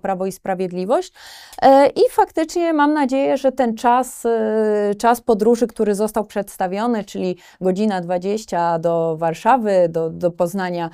Prawo i Sprawiedliwość. I faktycznie mam nadzieję, że ten czas podróży, który został przedstawiony, czyli godzina 20 do Warszawy, do Poznania,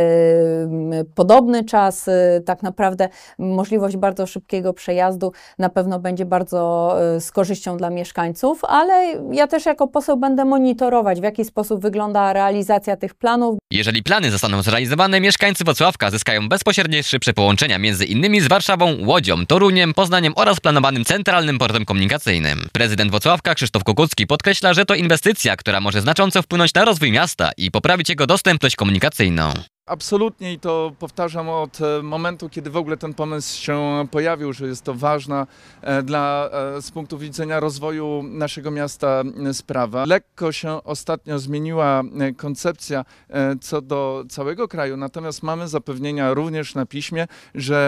podobny czas, tak naprawdę możliwość bardzo szybkiego przejazdu na pewno będzie bardzo z korzyścią dla mieszkańców, ale ja też jako poseł będę monitorować, w jaki sposób wygląda realizacja tych planów. Jeżeli plany zostaną zrealizowane, mieszkańcy Włocławka zyskają bezpośrednie szybsze połączenia między innymi z Warszawą, Łodzią, Toruniem, Poznaniem oraz planowanym centralnym portem komunikacyjnym. Prezydent Włocławka Krzysztof Kukucki podkreśla, że to inwestycja, która może znacząco wpłynąć na rozwój miasta i poprawić jego dostępność komunikacyjną. Absolutnie i to powtarzam od momentu, kiedy w ogóle ten pomysł się pojawił, że jest to ważna z punktu widzenia rozwoju naszego miasta sprawa. Lekko się ostatnio zmieniła koncepcja co do całego kraju, natomiast mamy zapewnienia również na piśmie, że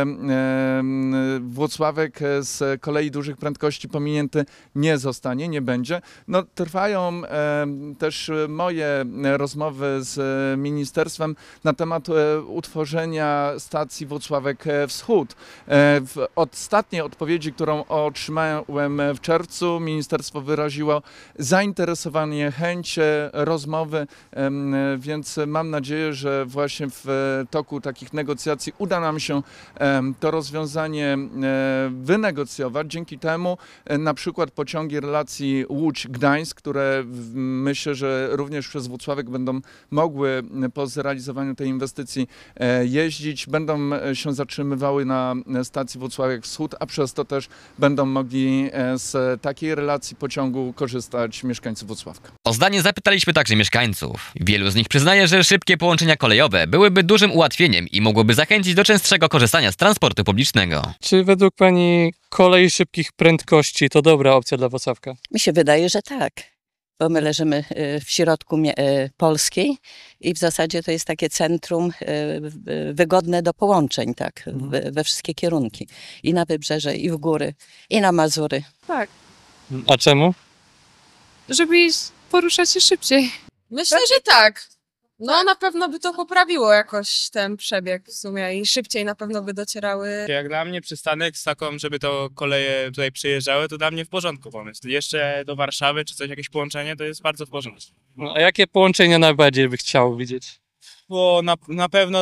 Włocławek z kolei dużych prędkości pominięty nie zostanie, nie będzie. No, trwają też moje rozmowy z ministerstwem na temat utworzenia stacji Włocławek Wschód. W ostatniej odpowiedzi, którą otrzymałem w czerwcu, ministerstwo wyraziło zainteresowanie, chęć rozmowy, więc mam nadzieję, że właśnie w toku takich negocjacji uda nam się to rozwiązanie wynegocjować. Dzięki temu na przykład pociągi relacji Łódź-Gdańsk, które myślę, że również przez Włocławek będą mogły po zrealizowaniu tej inwestycji jeździć, będą się zatrzymywały na stacji Włocławek Wschód, a przez to też będą mogli z takiej relacji pociągu korzystać mieszkańcy Włocławka. O zdanie zapytaliśmy także mieszkańców. Wielu z nich przyznaje, że szybkie połączenia kolejowe byłyby dużym ułatwieniem i mogłyby zachęcić do częstszego korzystania z transportu publicznego. Czy według pani kolej szybkich prędkości to dobra opcja dla Włocławka? Mi się wydaje, że tak. Bo my leżymy w środku Polski i w zasadzie to jest takie centrum wygodne do połączeń, tak, we wszystkie kierunki. I na wybrzeże, i w góry, i na Mazury. Tak, A czemu? żeby poruszać się szybciej. Myślę, że tak. No na pewno by to poprawiło jakoś ten przebieg w sumie i szybciej na pewno by docierały. Jak dla mnie przystanek z taką, żeby to koleje tutaj przyjeżdżały, to dla mnie w porządku pomysł. Jeszcze do Warszawy czy coś, jakieś połączenie, to jest bardzo w porządku. A jakie połączenia najbardziej by chciał widzieć? Bo na pewno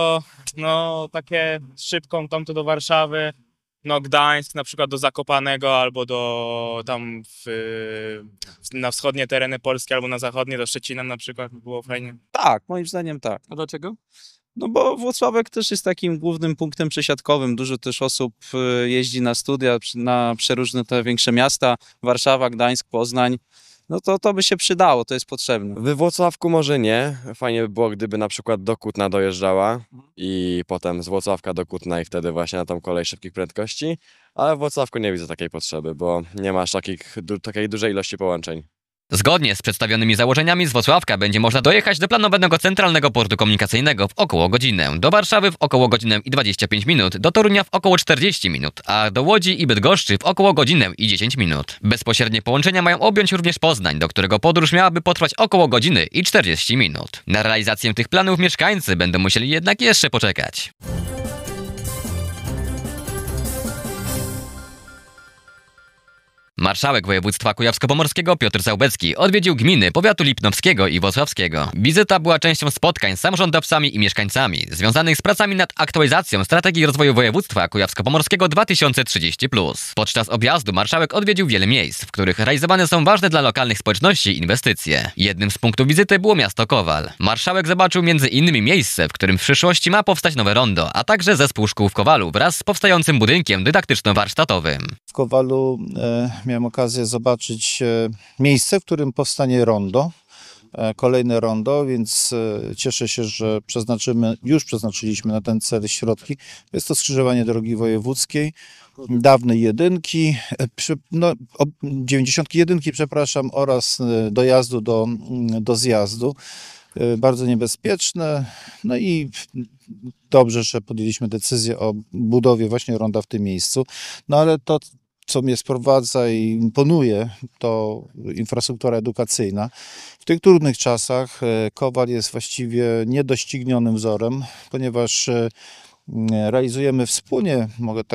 takie szybką tam to do Warszawy, no Gdańsk na przykład do Zakopanego albo do tam na wschodnie tereny Polski albo na zachodnie do Szczecina na przykład by było fajnie. Tak, moim zdaniem tak. A dlaczego? No bo Włocławek też jest takim głównym punktem przesiadkowym. Dużo też osób jeździ na studia na przeróżne te większe miasta, Warszawa, Gdańsk, Poznań. No to by się przydało, to jest potrzebne. We Włocławku może nie. Fajnie by było, gdyby na przykład do Kutna dojeżdżała i potem z Włocławka do Kutna i wtedy właśnie na tą kolej szybkich prędkości. Ale w Włocławku nie widzę takiej potrzeby, bo nie masz takiej dużej ilości połączeń. Zgodnie z przedstawionymi założeniami z Włocławka będzie można dojechać do planowanego centralnego portu komunikacyjnego w około godzinę, do Warszawy w około godzinę i 25 minut, do Torunia w około 40 minut, a do Łodzi i Bydgoszczy w około godzinę i 10 minut. Bezpośrednie połączenia mają objąć również Poznań, do którego podróż miałaby potrwać około godziny i 40 minut. Na realizację tych planów mieszkańcy będą musieli jednak jeszcze poczekać. Marszałek województwa kujawsko-pomorskiego Piotr Załbecki odwiedził gminy powiatu lipnowskiego i włocławskiego. Wizyta była częścią spotkań z samorządowcami i mieszkańcami związanych z pracami nad aktualizacją strategii rozwoju województwa kujawsko-pomorskiego 2030+. Podczas objazdu marszałek odwiedził wiele miejsc, w których realizowane są ważne dla lokalnych społeczności inwestycje. Jednym z punktów wizyty było miasto Kowal. Marszałek zobaczył m.in. miejsce, w którym w przyszłości ma powstać nowe rondo, a także zespół szkół w Kowalu wraz z powstającym budynkiem dydaktyczno-warsztatowym. W Kowalu miałem okazję zobaczyć miejsce, w którym powstanie rondo, kolejne rondo, więc cieszę się, że już przeznaczyliśmy na ten cel środki. Jest to skrzyżowanie drogi wojewódzkiej, dawnej jedynki, 91, przepraszam, oraz dojazdu do zjazdu. Bardzo niebezpieczne, no i dobrze, że podjęliśmy decyzję o budowie właśnie ronda w tym miejscu, no ale to, co mnie sprowadza i imponuje, to infrastruktura edukacyjna. W tych trudnych czasach Kowal jest właściwie niedoścignionym wzorem, ponieważ realizujemy wspólnie, mogę